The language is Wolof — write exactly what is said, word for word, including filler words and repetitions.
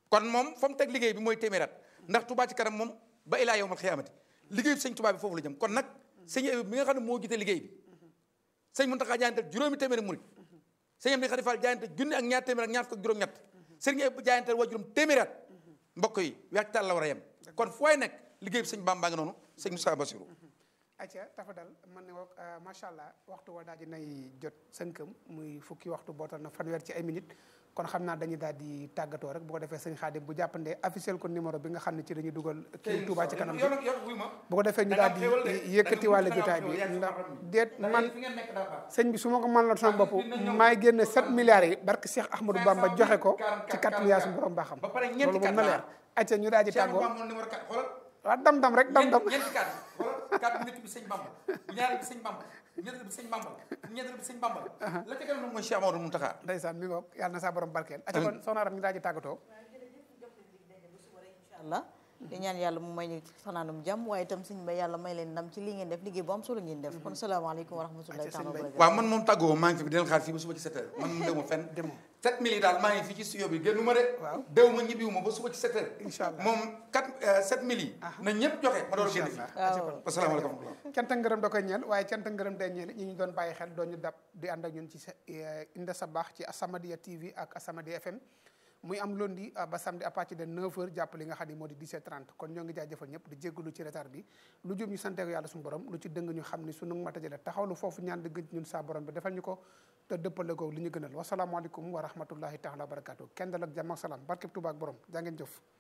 kon moom fa mu teg liggéey bi mooy téeméerat ndax Touba ci kanam moom ba ilaa yawmal xiyaamati liggéey bi sëñ Touba bi foofu la jëm kon nag sëñ Abibu bi nga xam ne moo gite liggéey bi sëñ Muntaxa jaayante juróomi téeméeri murit sëñ Amdi Xadi Fall jaayante junni ak ñaar téeméer ak ñaar fukk ak juróom-ñett sëñ Abibu jaayante waa juróom téeméerat mbokk yi weextaal la war a yem kon fooy nekk liggéey bi sëñ Bamba ngi noonu sëñ Moussa Bassirou acca tafadal man ne wax macha allah waxtu wa daal di nay jot sënkam muy fukki waxtu bootal na fanweer ci ay minutes kon xam naa dañuy daal di tàggatoo rek bu ko defee sëñ Xaadim bu jàppandee officiel ko numéro bi nga xam ne ci dañuy dugal kii Touba ci kanam bi bu ko defee ñu daal di yëkkati wàlle jotaay bi ndax déet man sëñ bi su ma ko mën la sama bopp maay génne sept milliards yi barke Cheikh Ahmadou Bamba joxe ko ci quatre milliards su borom baaxam loolu moom na leer acca ñu daal di tàggoo waaw dam dam rek dam dam ñeenti carte xoolal carte bu njëkk bi sëñ Bamba bu ñaareel bi sëñ Bamba bu ñetteel bi sëñ Bamba bu ñetteel bi sëñ Bamba la ca gën a mooy Cheikh Amadou Mountakha ndeysaan mi ngoog yàlla na saa borom barkeel aca kon soxna Aram ñu daal di tàggatoo incha allah di ñaan yàlla mu may ñu fanaanum jàmm waaye itam sëñ ba yàlla may leen ndam ci li ngeen def liggéey bu am solo ngeen def kon salaamaaleykum wa rahmatullahi taala wa barakatuh waaw man moom tàggoo maa ngi fi di leen xaar fii ba suba ci sept heures man moom déwuma fenn sept mille yi daal maa ngi fii ci studio bi génnu ma de déw ma ñibbiwu ma ba suba ci sept heures incha allah moom quatre sept mille yi na ñëpp joxe ma door a génn fii asalaamaaleykum cant ak ngërëm da koy ñeel waaye cant ak ngërëm day ñeel ñi ñu doon bàyyi xel doon ñu dab di ànd ak ñun ci Inda Sabakh ci As-Samadiyya T V ak As-Samadiyya F M muy am lundi ba samedi à partir de neuf heures jàpp li nga xam ne moo di dix-sept trente kon ñoo ngi jaajëfal ñëpp di jéggalu ci retard bi lu jub ñu sante ko yàlla suñu borom lu ci dëng ñu xam ne suñu matajale taxawlu foofu ñaan di gën ñun saa borom bi defal ñu ko te dëppale ko li ñu gënal wasalaamaaleykum wa rahmatullahi taala wa barakatuh kenn dal ak jàmm ak salaam barkeb Tuubaa ak borom jaa ngeen jëf